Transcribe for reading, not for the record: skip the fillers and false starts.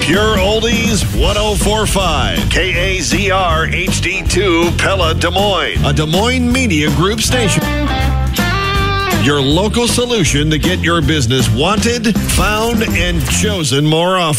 Pure Oldies 1045. KAZR HD2 Pella Des Moines. A Des Moines Media Group station. Your local solution to get your business wanted, found, and chosen more often.